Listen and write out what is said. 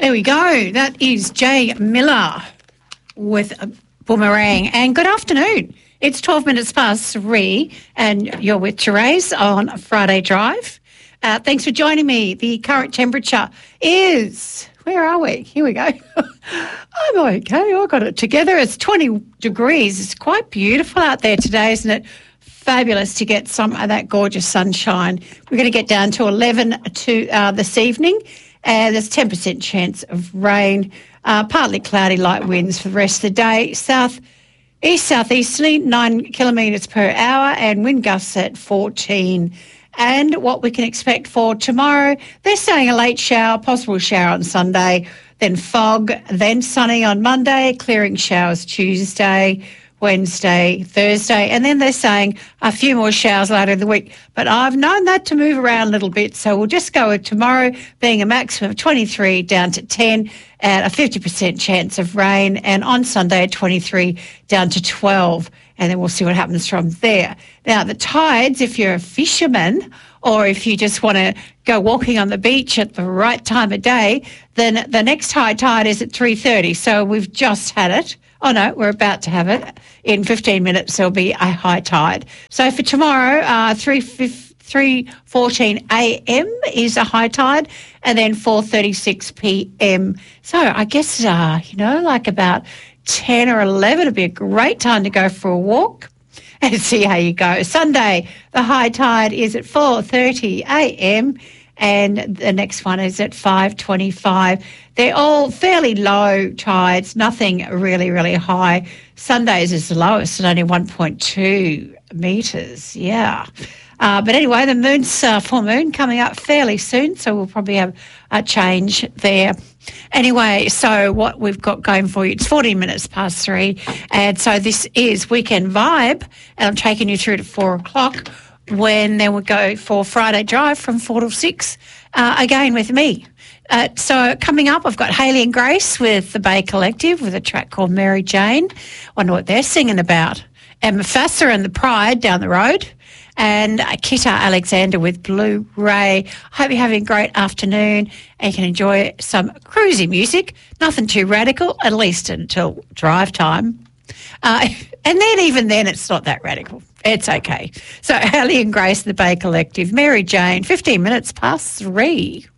There we go. That is Jay Miller with Boomerang. And good afternoon. It's 12 minutes past 3 and you're with Therese on Friday Drive. Thanks for joining me. The current temperature is, where are we? Here we go. I'm okay. I got it together. It's 20 degrees. It's quite beautiful out there today, isn't it? Fabulous to get some of that gorgeous sunshine. We're going to get down to 11 this evening. There's 10% chance of rain, partly cloudy, light winds for the rest of the day. Southeasterly, 9 kilometres per hour, and wind gusts at 14. And what we can expect for tomorrow, they're saying a late shower, possible shower on Sunday, then fog, then sunny on Monday, clearing showers Tuesday, Wednesday, Thursday, and then they're saying a few more showers later in the week. But I've known that to move around a little bit, so we'll just go with tomorrow being a maximum of 23 down to 10 and a 50% chance of rain, and on Sunday 23 down to 12, and then we'll see what happens from there. Now, the tides, if you're a fisherman or if you just want to go walking on the beach at the right time of day, then the next high tide is at 3:30, so we've just had it. Oh, no, we're about to have it. In 15 minutes, there'll be a high tide. So for tomorrow, 3:14 a.m. is a high tide, and then 4:36 p.m. So I guess, like about 10 or 11 would be a great time to go for a walk and see how you go. Sunday, the high tide is at 4:30 a.m., and the next one is at 5:25. They're all fairly low tides, nothing really, really high. Sunday's is the lowest at only 1.2 metres, yeah. But anyway, the moon's full moon coming up fairly soon, so we'll probably have a change there. Anyway, so what we've got going for you, it's 14 minutes past 3, and so this is Weekend Vibe, and I'm taking you through to 4 o'clock, when then we'll go for Friday Drive from 4 till 6, again with me. So coming up, I've got Hayley and Grace with the Bay Collective with a track called Mary Jane. Wonder what they're singing about. And Mufasa and the Pride down the road. And Kita Alexander with Blue Ray. I hope you're having a great afternoon and you can enjoy some cruisy music. Nothing too radical, at least until drive time. And then even then, it's not that radical. It's okay. So Hayley and Grace, the Bay Collective, Mary Jane, 15 minutes past 3.